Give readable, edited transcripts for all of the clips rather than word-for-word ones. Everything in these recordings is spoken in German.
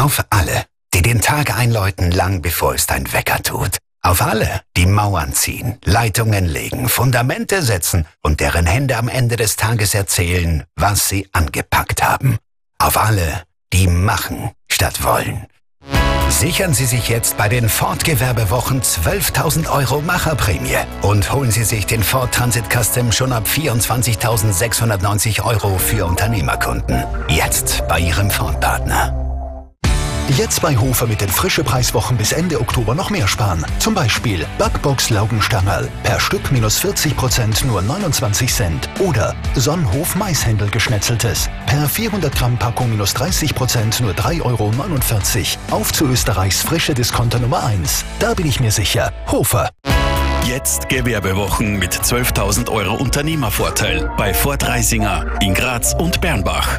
Auf alle, die den Tag einläuten, lang bevor es dein Wecker tut. Auf alle, die Mauern ziehen, Leitungen legen, Fundamente setzen und deren Hände am Ende des Tages erzählen, was sie angepackt haben. Auf alle, die machen statt wollen. Sichern Sie sich jetzt bei den Ford-Gewerbewochen 12.000 € Macherprämie und holen Sie sich den Ford Transit Custom schon ab 24.690 € für Unternehmerkunden. Jetzt bei Ihrem Ford-Partner. Jetzt bei Hofer mit den frische Preiswochen bis Ende Oktober noch mehr sparen. Zum Beispiel Backbox Laugenstangerl. Per Stück minus 40% nur 29 Cent. Oder Sonnenhof Maishändel geschnetzeltes. Per 400 Gramm Packung minus 30% nur 3,49 €. Auf zu Österreichs frische Discounter Nummer 1. Da bin ich mir sicher. Hofer. Jetzt Gewerbewochen mit 12.000 € Unternehmervorteil bei Ford Reisinger in Graz und Bernbach.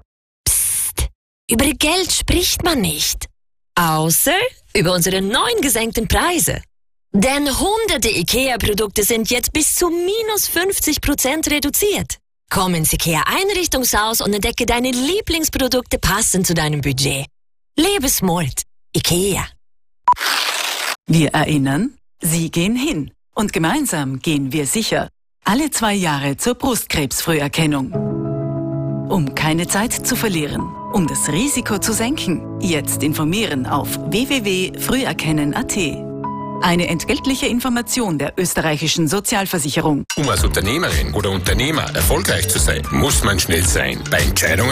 Über Geld spricht man nicht. Außer über unsere neuen gesenkten Preise. Denn hunderte IKEA-Produkte sind jetzt bis zu minus 50% reduziert. Komm ins IKEA-Einrichtungshaus und entdecke deine Lieblingsprodukte passend zu deinem Budget. Lebe smart. IKEA. Wir erinnern, Sie gehen hin. Und gemeinsam gehen wir sicher. Alle 2 Jahre zur Brustkrebsfrüherkennung. Um keine Zeit zu verlieren, um das Risiko zu senken, jetzt informieren auf www.früherkennen.at. Eine entgeltliche Information der österreichischen Sozialversicherung. Um als Unternehmerin oder Unternehmer erfolgreich zu sein, muss man schnell sein. Bei Entscheidungen